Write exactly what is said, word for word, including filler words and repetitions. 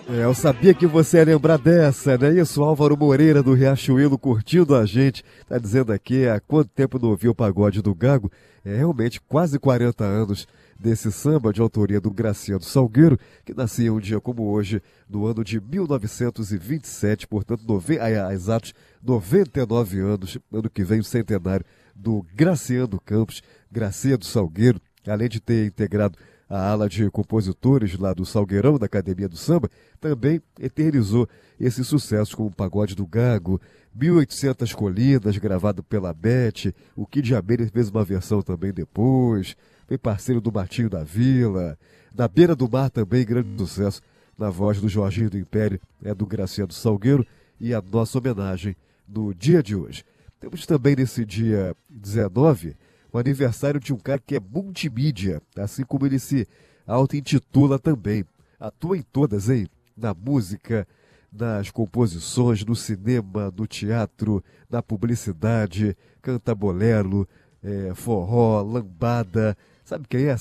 É, eu sabia que você ia lembrar dessa, não é isso? Álvaro Moreira do Riachuelo curtindo a gente. Tá dizendo aqui há quanto tempo não ouviu o pagode do Gago? É realmente quase quarenta anos desse samba de autoria do Graciano Salgueiro, que nascia um dia como hoje, no ano de mil novecentos e vinte e sete, portanto, nove... ah, exatos noventa e nove anos, ano que vem o centenário do Graciano Campos, Graciano Salgueiro, além de ter integrado a ala de compositores lá do Salgueirão, da Academia do Samba, também eternizou esse sucesso com o Pagode do Gago, mil e oitocentas Colinas, gravado pela Beth, o Kid Abelha fez uma versão também depois, foi parceiro do Martinho da Vila, Na Beira do Mar também, grande sucesso, na voz do Jorginho do Império, é do Graciano Salgueiro, e a nossa homenagem no dia de hoje. Temos também nesse dia dezenove, o aniversário de um cara que é multimídia, assim como ele se auto-intitula também. Atua em todas, hein? Na música, nas composições, no cinema, no teatro, na publicidade, canta bolero, é, forró, lambada. Sabe quem é?